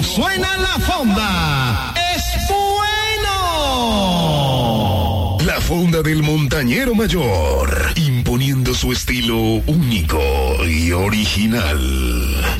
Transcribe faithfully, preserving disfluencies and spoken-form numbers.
Cuando suena la fonda, es bueno. La fonda del montañero mayor, imponiendo su estilo único y original.